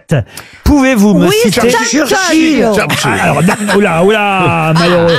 Pouvez-vous me citer... Churchill. Alors, oula, malheureux.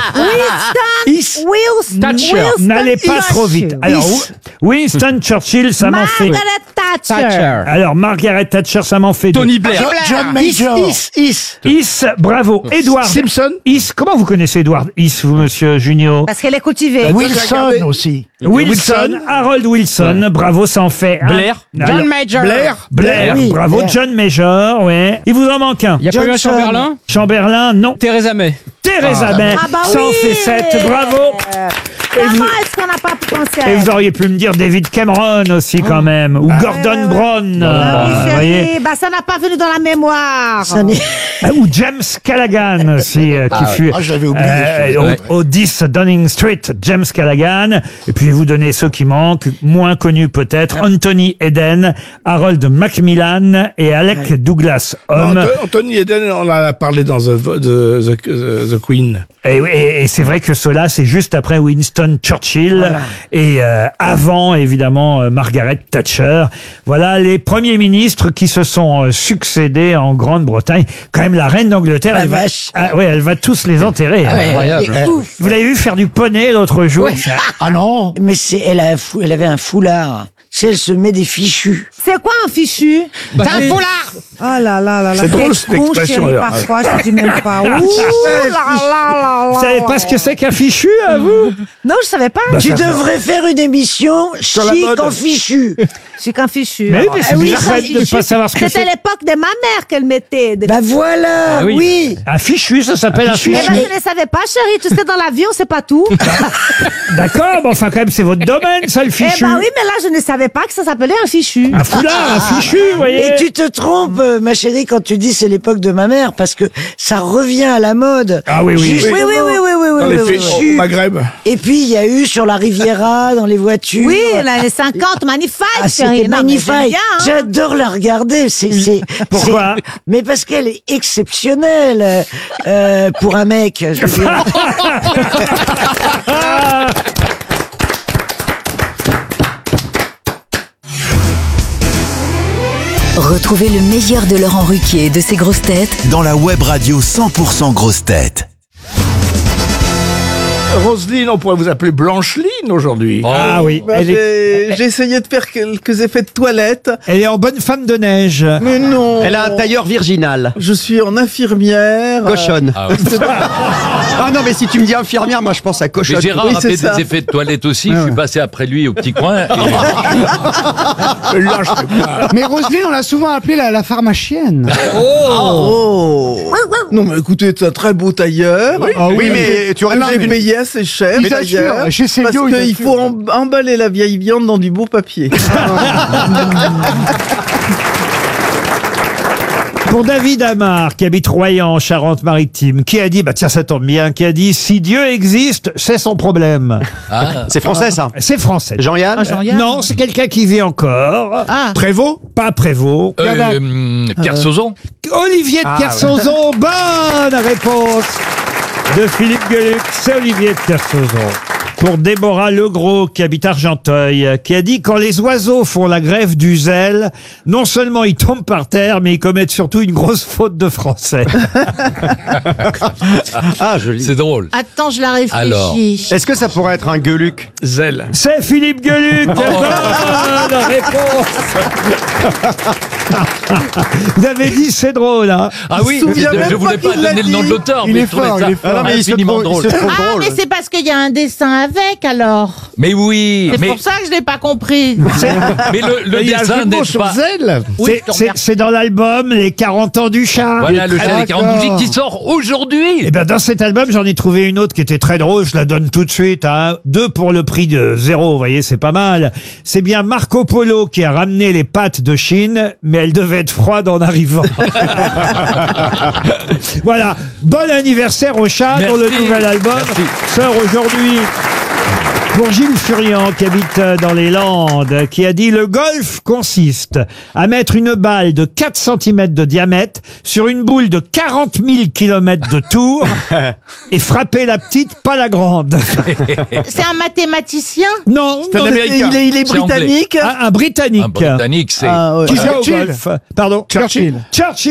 Winston. N'allez pas trop vite. Alors, Winston Churchill, ça m'en fait... Margaret Thatcher. Alors, Margaret Thatcher, ça m'en fait... Tony Blair. John Major. Is, bravo. Edward Simpson. Is, comment vous connaissez Edward Is, vous, monsieur Junio? Parce qu'elle est cultivée. Wilson aussi. Wilson, Harold Wilson, bravo, ça en fait... Blair. Alors, Major. Blair, Oui, bravo, Blair. John Major, ouais. Il vous en manque un. Il y a pas eu un Johnson. Chamberlain Chamberlain, non. Theresa May. Theresa May, Ah bah ça en oui. fait 7, bravo. Et vous, Comment est-ce qu'on n'a pas pensé à et elle? vous auriez pu me dire David Cameron aussi quand même, ou Gordon Brown, Ah oui, vous voyez. chérie, bah ça n'a pas venu dans la mémoire. Ou James Callaghan aussi, qui fut Ah, j'avais oublié. au 10 Downing Street, James Callaghan. Et puis vous donnez ceux qui manquent, moins connus peut-être, Anthony Eden, Harold Macmillan et Alec Douglas Home. Anthony Eden, on en a parlé dans The Queen. Et c'est vrai que cela, c'est juste après Winston Churchill et avant, évidemment, Margaret Thatcher. Voilà les premiers ministres qui se sont succédés en Grande-Bretagne. Quand même, la reine d'Angleterre, elle va, elle va tous les enterrer. Incroyable. Vous l'avez vu faire du poney l'autre jour? Ah non. Mais elle avait un foulard. Si elle se met des fichus. C'est quoi un fichu? Bah, C'est un c'est- foulard. Oh là là là là. C'est drôle, quel cette con, expression, chérie, alors. parfois, je dis même pas. Ouh là là. Vous savez pas ce que c'est qu'un fichu, à vous? Non, je savais pas. Tu devrais faire une émission la chic mode. en fichu. C'est qu'un fichu. Mais oui, mais c'est oui, bizarre ça, de ne pas savoir ce que C'était c'est. l'époque de ma mère qu'elle mettait. Bah voilà, oui. oui. Un fichu, ça s'appelle un Eh fichu. ben, je ne savais pas, chérie. Tu sais, dans l'avion, c'est pas tout. D'accord, mais enfin, quand même, c'est votre domaine, ça, le Eh fichu. ben oui, mais là, je ne savais pas que ça s'appelait un fichu. Un foulard, un fichu, vous voyez. Et tu te trompes, ma chérie, quand tu dis c'est l'époque de ma mère, parce que ça revient à la mode. Ah oui, oui. Justement. Oui. Dans les oui, films oui. au Maghreb. Et puis, il y a eu sur la Riviera, dans les voitures. Oui, les 50, magnifique, Ah, chérie. c'était Non, mais magnifique. j'aime bien, hein. J'adore la regarder. Pourquoi Mais parce qu'elle est exceptionnelle pour un mec. Je veux dire. Retrouvez le meilleur de Laurent Ruquier et de ses grosses têtes dans la web radio 100% grosses têtes. Roselyne, on pourrait vous appeler Blancheline aujourd'hui. Ah oui, J'ai essayé de faire quelques effets de toilette. elle est en bonne femme de neige. Mais non. Elle a un tailleur virginal. Je suis en infirmière. Cochonne. Ah non, mais si tu me dis infirmière, moi je pense à Mais cochonne. Gérard Oui, a c'est fait ça. des effets de toilette aussi. Je suis passé après lui au petit coin. Là, je sais pas. Mais Roselyne, on l'a souvent appelée la pharmacienne. Oh. Non, mais écoutez, c'est un très beau tailleur. Oui, mais tu aurais J'ai pu payé assez cher, Il t'assure, d'ailleurs. chez Célio, Parce il qu'il t'assure. faut emballer la vieille viande dans du beau papier. Pour David Amar, qui habite Royan, en Charente-Maritime, qui a dit, bah tiens, ça tombe bien, qui a dit, si Dieu existe, c'est son problème. C'est français ça. C'est français. Jean-Yann. Non, c'est quelqu'un qui vit encore. Prévost. Pas Prévost. Pierre Sauzon. Olivier de Kersauzon, bonne réponse de Philippe Gueluc, c'est Olivier de Kersauzon. Pour Déborah Legros, qui habite Argenteuil, qui a dit « Quand les oiseaux font la grève du zèle, non seulement ils tombent par terre, mais ils commettent surtout une grosse faute de français. Ah, joli. C'est drôle. Attends, je la réfléchis. Alors. Est-ce que ça pourrait être un gueuluc? Zèle. » C'est Philippe Gueluc. Bonne réponse. Vous avez dit c'est drôle, hein. Ah oui, Je me souviens je même voulais pas pas qu'il l'a donner le nom de dit. l'auteur, Il mais est je trouvais fort, ça il est fort. Ah non, mais il se infiniment drôle. Ah, mais c'est parce qu'il y a un dessin avec, alors. Mais oui, C'est mais, pour ça que je l'ai pas compris. mais le Il y a un jeu dessin de mots n'est sur pas... Zèle. Oui, je te remercie. C'est dans l'album Les 40 ans du chat. Voilà, le chat des 40 bougies qui sort aujourd'hui. Et ben dans cet album, j'en ai trouvé une autre qui était très drôle, je la donne tout de suite, hein. 2 pour le prix de 0, vous voyez, c'est pas mal. C'est bien Marco Polo qui a ramené les pâtes de Chine, mais elles devaient être froides en arrivant. Voilà, bon anniversaire au chat pour le Merci. nouvel album, Merci. sort aujourd'hui. Pour Gilles Furian, qui habite dans les Landes, qui a dit « Le golf consiste à mettre une balle de 4 cm de diamètre sur une boule de 40 000 km de tour et frapper la petite, pas la grande. C'est un mathématicien. » Non, C'est un non, Américain. Il est C'est anglais. britannique. un Britannique. Un Britannique, c'est... Ah, ouais. Qui joue au Churchill. golf. Pardon. Churchill. Churchill.